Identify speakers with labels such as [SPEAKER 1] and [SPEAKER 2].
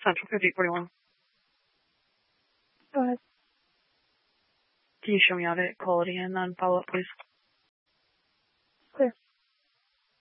[SPEAKER 1] Central 5841.
[SPEAKER 2] Go ahead.
[SPEAKER 1] Can you show me audit quality and then follow up, please?